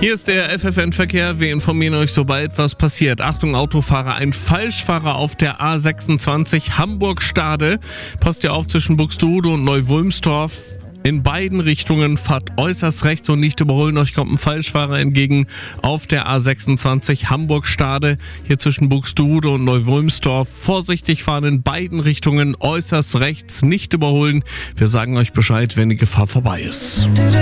Hier ist der FFN-Verkehr. Wir informieren euch, sobald was passiert. Achtung, Autofahrer, ein Falschfahrer auf der A26 Hamburg-Stade. Passt ihr auf zwischen Buxtehude und Neuwulmstorf. In beiden Richtungen fahrt äußerst rechts und nicht überholen. Euch kommt ein Falschfahrer entgegen auf der A26 Hamburg-Stade. Hier zwischen Buxtehude und Neuwulmstorf. Vorsichtig fahren in beiden Richtungen, äußerst rechts, nicht überholen. Wir sagen euch Bescheid, wenn die Gefahr vorbei ist.